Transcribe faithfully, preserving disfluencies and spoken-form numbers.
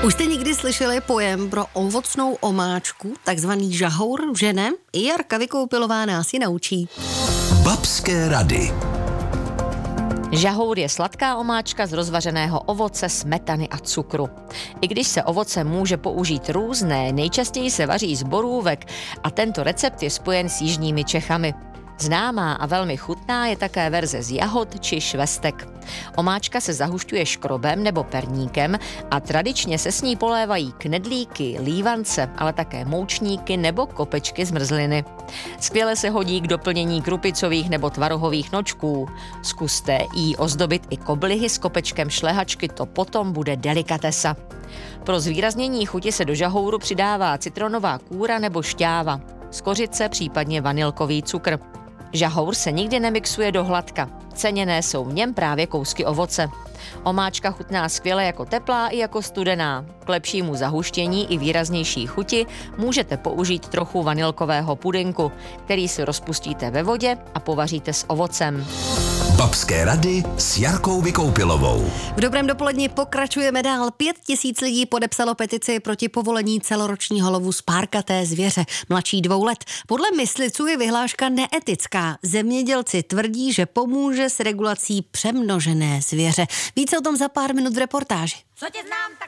Už jste někdy slyšeli pojem pro ovocnou omáčku, takzvaný žahour, že ne? I Jarka Vykoupilová nás ji naučí. Babské rady. Žahour je sladká omáčka z rozvařeného ovoce, smetany a cukru. I když se ovoce může použít různé, nejčastěji se vaří z borůvek a tento recept je spojen s jižními Čechami. Známá a velmi chutná je také verze z jahod či švestek. Omáčka se zahušťuje škrobem nebo perníkem a tradičně se s ní polévají knedlíky, lívance, ale také moučníky nebo kopečky zmrzliny. Skvěle se hodí k doplnění krupicových nebo tvarohových nočků. Zkuste jí ozdobit i koblihy s kopečkem šlehačky, to potom bude delikatesa. Pro zvýraznění chuti se do žahouru přidává citronová kůra nebo šťáva, z kořice případně vanilkový cukr. Žahour se nikdy nemixuje do hladka. Ceněné jsou v něm právě kousky ovoce. Omáčka chutná skvěle jako teplá i jako studená. K lepšímu zahuštění i výraznější chuti můžete použít trochu vanilkového pudinku, který si rozpustíte ve vodě a povaříte s ovocem. Babské rady s Jarkou Vykoupilovou. V dobrém dopoledni pokračujeme dál. Pět tisíc lidí podepsalo petici proti povolení celoročního lovu spárkaté zvěře mladší dvou let. Podle myslivců je vyhláška neetická. Zemědělci tvrdí, že pomůže s regulací přemnožené zvěře. Více o tom za pár minut v reportáži. Co tě znám, tak